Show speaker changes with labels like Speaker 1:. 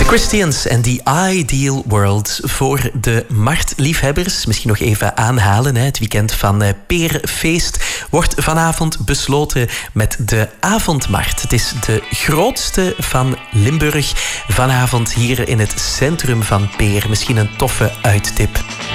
Speaker 1: Christians en The Ideal World. Voor de marktliefhebbers, misschien nog even aanhalen. Het weekend van Peerfeest wordt vanavond besloten met de avondmarkt. Het is de grootste van Limburg. Vanavond hier in het centrum van Peer. Misschien een toffe uittip.